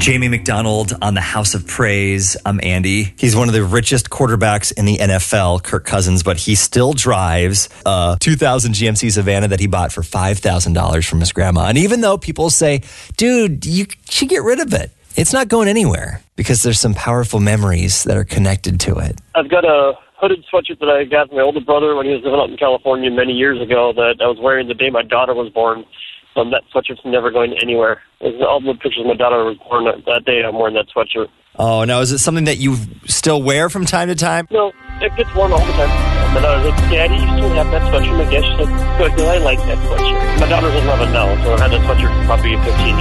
Jamie McDonald on the House of Praise. I'm Andy. He's one of the richest quarterbacks in the NFL, Kirk Cousins, but he still drives a 2000 GMC Savannah that he bought for $5,000 from his grandma. And even though people say, dude, you should get rid of it, it's not going anywhere because there's some powerful memories that are connected to it. I've got a hooded sweatshirt that I got from my older brother when he was living out in California many years ago that I was wearing the day my daughter was born. That sweatshirt's never going anywhere. All the pictures of my daughter was born that day. I'm wearing that sweatshirt. Oh, now is it something that you still wear from time to time? No, it gets worn all the time. My daughter's like, Daddy, you still have that sweatshirt? I guess she's like, good, I like that sweatshirt. My daughter's 11 now, so I've had that sweatshirt for probably 15 years.